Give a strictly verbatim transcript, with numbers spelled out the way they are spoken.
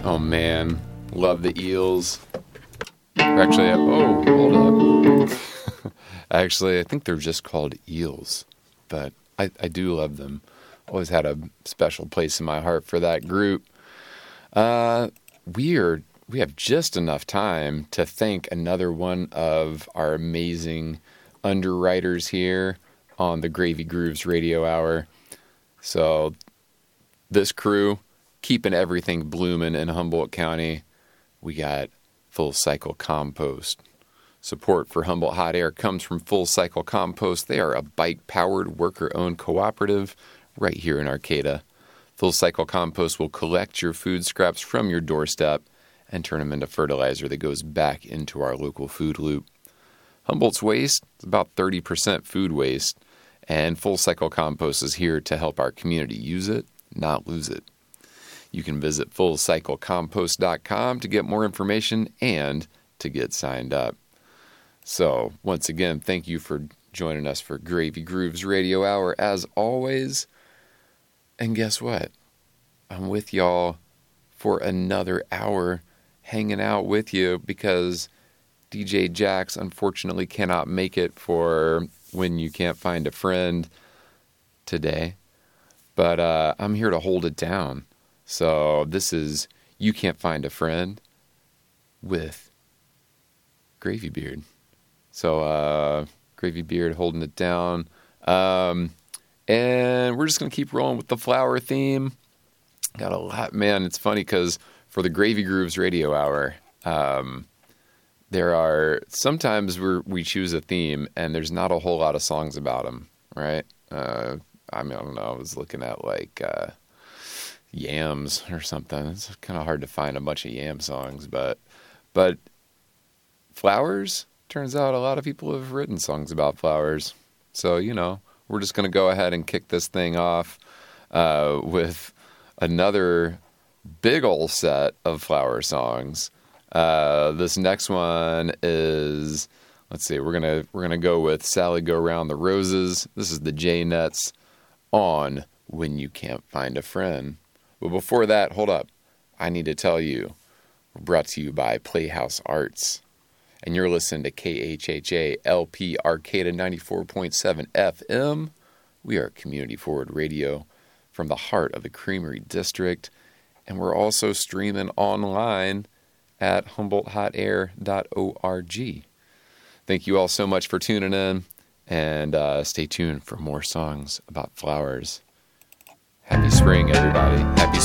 Oh man, love the eels. Actually, oh, hold up. Actually, I think they're just called eels, but I, I do love them. Always had a special place in my heart for that group. Uh, we are, we have just enough time to thank another one of our amazing underwriters here on the Gravy Grooves Radio Hour. So this crew, keeping everything blooming in Humboldt County. We got Full Cycle Compost. Support for Humboldt Hot Air comes from Full Cycle Compost. They are a bike-powered, worker-owned cooperative right here in Arcata. Full Cycle Compost will collect your food scraps from your doorstep and turn them into fertilizer that goes back into our local food loop. Humboldt's waste is about thirty percent food waste, and Full Cycle Compost is here to help our community use it, not lose it. You can visit full cycle compost dot com to get more information and to get signed up. So, once again, thank you for joining us for Gravy Grooves Radio Hour, as always. And guess what? I'm with y'all for another hour, hanging out with you, because D J Jax unfortunately cannot make it for When You Can't Find a Friend today. But uh, I'm here to hold it down. So this is You Can't Find a Friend with Gravy Beard. So uh, Gravy Beard holding it down. Um, and we're just going to keep rolling with the flower theme. Got a lot, man. It's funny because for the Gravy Grooves Radio Hour, um, there are sometimes we we choose a theme and there's not a whole lot of songs about them, right? Uh, I mean, I don't know. I was looking at like uh, yams or something. It's kind of hard to find a bunch of yam songs, but but flowers, turns out a lot of people have written songs about flowers. So, you know, we're just going to go ahead and kick this thing off uh, with another big ol' set of flower songs. Uh, this next one is, let's see, we're gonna we're gonna go with Sally Go Round the Roses. This is the J-Nets on When You Can't Find a Friend. But before that, hold up. I need to tell you, we're brought to you by Playhouse Arts. And you're listening to K H H A L P Arcata ninety-four point seven F M. We are community forward radio from the heart of the Creamery District. And we're also streaming online at humboldt hot air dot org. Thank you all so much for tuning in. And uh, stay tuned for more songs about flowers. Happy spring, everybody. Happy